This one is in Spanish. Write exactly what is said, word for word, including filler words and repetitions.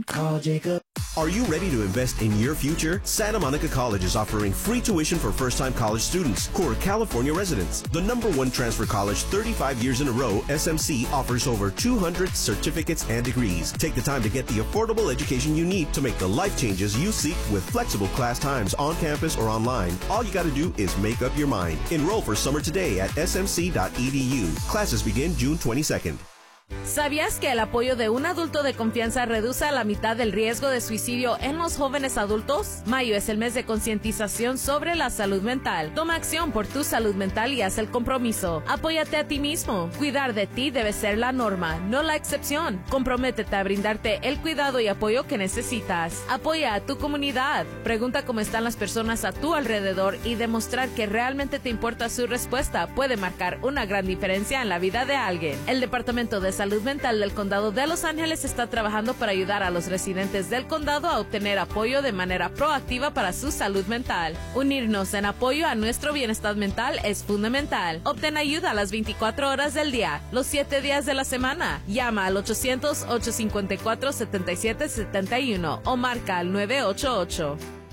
Call Jacob. Are you ready to invest in your future? Santa Monica College is offering free tuition for first-time college students who are California residents. The number one transfer college thirty-five years in a row, S M C offers over two hundred certificates and degrees. Take the time to get the affordable education you need to make the life changes you seek with flexible class times on campus or online. All you got to do is make up your mind. Enroll for summer today at s m c dot e d u. Classes begin June twenty-second. ¿Sabías que el apoyo de un adulto de confianza reduce a la mitad del riesgo de suicidio en los jóvenes adultos? Mayo es el mes de concientización sobre la salud mental. Toma acción por tu salud mental y haz el compromiso. Apóyate a ti mismo. Cuidar de ti debe ser la norma, no la excepción. Comprométete a brindarte el cuidado y apoyo que necesitas. Apoya a tu comunidad. Pregunta cómo están las personas a tu alrededor y demostrar que realmente te importa su respuesta puede marcar una gran diferencia en la vida de alguien. El Departamento de Salud Mental del Condado de Los Ángeles está trabajando para ayudar a los residentes del condado a obtener apoyo de manera proactiva para su salud mental. Unirnos en apoyo a nuestro bienestar mental es fundamental. Obtén ayuda a las veinticuatro horas del día, los siete días de la semana. Llama al ochocientos, ochocientos cincuenta y cuatro, setenta y siete setenta y uno o marca al nueve ocho ocho.